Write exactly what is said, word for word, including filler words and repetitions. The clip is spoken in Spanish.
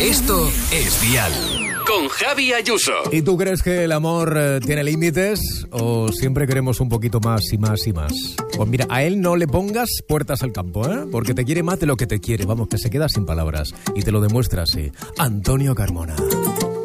Esto es Dial. Con Javi Ayuso. ¿Y tú crees que el amor eh, tiene límites o siempre queremos un poquito más y más y más? Pues mira, a él no le pongas puertas al campo, ¿eh? Porque te quiere más de lo que te quiere. Vamos, que se queda sin palabras. Y te lo demuestra así. Antonio Carmona.